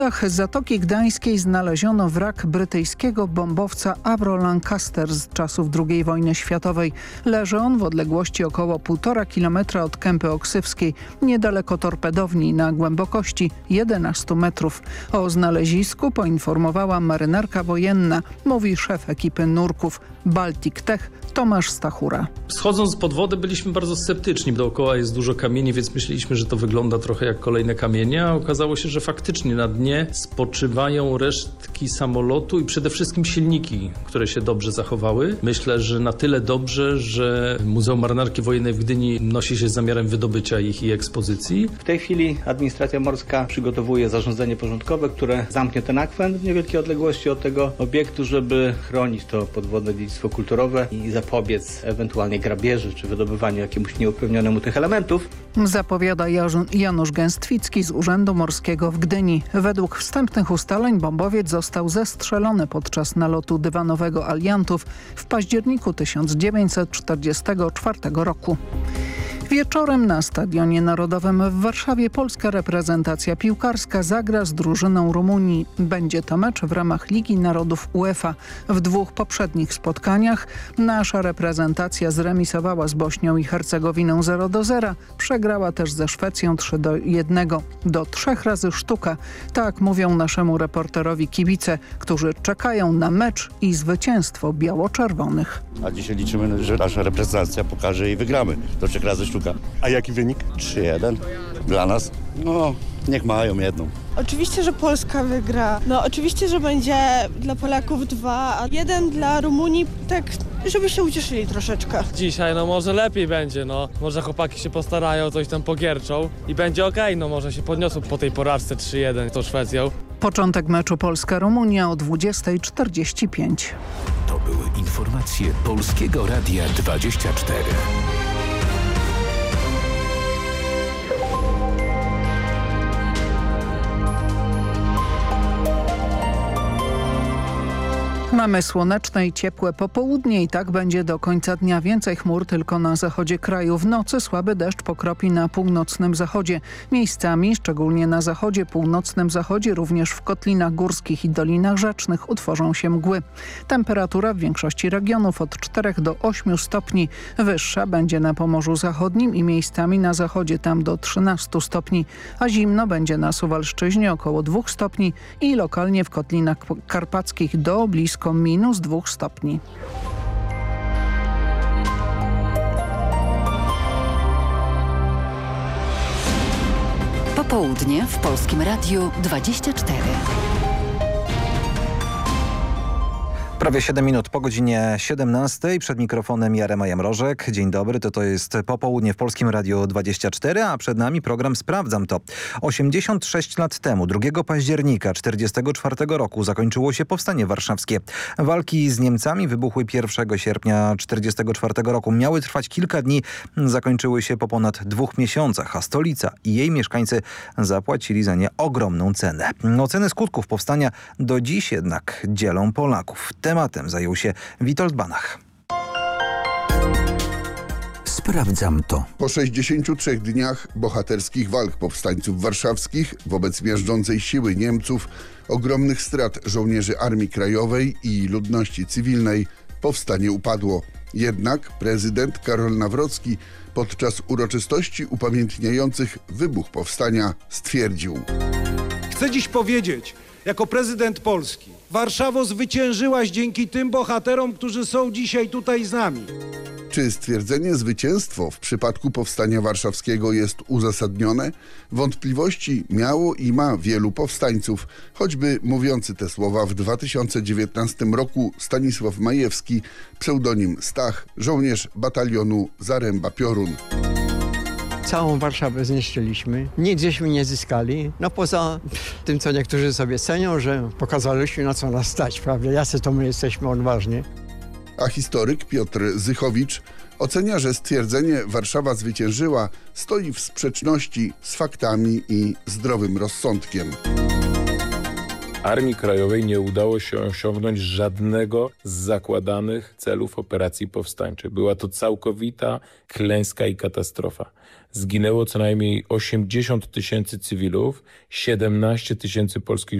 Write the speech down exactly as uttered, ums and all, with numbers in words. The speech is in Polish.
W Zatoki Gdańskiej znaleziono wrak brytyjskiego bombowca Avro Lancaster z czasów drugiej wojny światowej. Leży on w odległości około półtora kilometra od Kępy Oksywskiej, niedaleko torpedowni na głębokości jedenastu metrów. O znalezisku poinformowała marynarka wojenna, mówi szef ekipy nurków Baltic Tech Tomasz Stachura. Schodząc pod wodę byliśmy bardzo sceptyczni. Dookoła jest dużo kamieni, więc myśleliśmy, że to wygląda trochę jak kolejne kamienie, a okazało się, że faktycznie na dnie spoczywają resztki samolotu i przede wszystkim silniki, które się dobrze zachowały. Myślę, że na tyle dobrze, że Muzeum Marynarki Wojennej w Gdyni nosi się z zamiarem wydobycia ich i ekspozycji. W tej chwili administracja morska przygotowuje zarządzenie porządkowe, które zamknie ten akwen w niewielkiej odległości od tego obiektu, żeby chronić to podwodne dziedzictwo kulturowe i zapobiec ewentualnie grabieży czy wydobywaniu jakiemuś nieuprawnionemu tych elementów. Zapowiada Janusz Gęstwicki z Urzędu Morskiego w Gdyni. Według wstępnych ustaleń bombowiec został zestrzelony podczas nalotu dywanowego aliantów w październiku tysiąc dziewięćset czterdziestego czwartego roku. Wieczorem na Stadionie Narodowym w Warszawie polska reprezentacja piłkarska zagra z drużyną Rumunii. Będzie to mecz w ramach Ligi Narodów UEFA. W dwóch poprzednich spotkaniach nasza reprezentacja zremisowała z Bośnią i Hercegowiną zero do zera. Przegrała też ze Szwecją trzy do jednego. Do trzech razy sztuka. Tak mówią naszemu reporterowi kibice, którzy czekają na mecz i zwycięstwo biało-czerwonych. A dzisiaj liczymy, że nasza reprezentacja pokaże i wygramy. Do trzech razy sztuka. A jaki wynik? trzy jeden. Dla nas? No, niech mają jedną. Oczywiście, że Polska wygra. No oczywiście, że będzie dla Polaków dwa, a jeden dla Rumunii, tak żeby się ucieszyli troszeczkę. Dzisiaj no może lepiej będzie, no. Może chłopaki się postarają, coś tam pogierczą i będzie okej, okay. No może się podniosą po tej porażce trzy jeden z tą Szwecją. Początek meczu Polska-Rumunia o dwudziestej czterdzieści pięć. To były informacje Polskiego Radia dwadzieścia cztery. Mamy słoneczne i ciepłe popołudnie i tak będzie do końca dnia. Więcej chmur tylko na zachodzie kraju. W nocy słaby deszcz pokropi na północnym zachodzie. Miejscami, szczególnie na zachodzie, północnym zachodzie, również w kotlinach górskich i dolinach rzecznych utworzą się mgły. Temperatura w większości regionów od czterech do ośmiu stopni. Wyższa będzie na Pomorzu Zachodnim i miejscami na zachodzie, tam do trzynastu stopni. A zimno będzie na Suwalszczyźnie około dwóch stopni i lokalnie w kotlinach karpackich do blisko minus dwóch stopni. Popołudnie w Polskim Radiu dwadzieścia cztery. Prawie siedem minut po godzinie siedemnastej. Przed mikrofonem Jarema Mrożek. Dzień dobry, to to jest Popołudnie w Polskim Radiu dwadzieścia cztery, a przed nami program Sprawdzam to. osiemdziesiąt sześć lat temu, drugiego października czterdziestego czwartego roku zakończyło się Powstanie Warszawskie. Walki z Niemcami wybuchły pierwszego sierpnia czterdziestego czwartego roku. Miały trwać kilka dni, zakończyły się po ponad dwóch miesiącach, a stolica i jej mieszkańcy zapłacili za nie ogromną cenę. Oceny skutków powstania do dziś jednak dzielą Polaków. Tematem zajął się Witold Banach. Sprawdzam to. Po sześćdziesięciu trzech dniach bohaterskich walk powstańców warszawskich wobec miażdżącej siły Niemców, ogromnych strat żołnierzy Armii Krajowej i ludności cywilnej, powstanie upadło. Jednak prezydent Karol Nawrocki podczas uroczystości upamiętniających wybuch powstania stwierdził: Chcę dziś powiedzieć, jako prezydent Polski, Warszawo, zwyciężyłaś dzięki tym bohaterom, którzy są dzisiaj tutaj z nami. Czy stwierdzenie zwycięstwo w przypadku Powstania Warszawskiego jest uzasadnione? Wątpliwości miało i ma wielu powstańców, choćby mówiący te słowa w dwa tysiące dziewiętnastym roku Stanisław Majewski, pseudonim Stach, żołnierz batalionu Zaręba-Piorun. Całą Warszawę zniszczyliśmy, nic żeśmy nie zyskali, no poza tym, co niektórzy sobie cenią, że pokazaliśmy, na co nas stać, prawda, jacy to my jesteśmy odważni. A historyk Piotr Zychowicz ocenia, że stwierdzenie Warszawa zwyciężyła stoi w sprzeczności z faktami i zdrowym rozsądkiem. Armii Krajowej nie udało się osiągnąć żadnego z zakładanych celów operacji powstańczej. Była to całkowita klęska i katastrofa. Zginęło co najmniej osiemdziesiąt tysięcy cywilów, siedemnaście tysięcy polskich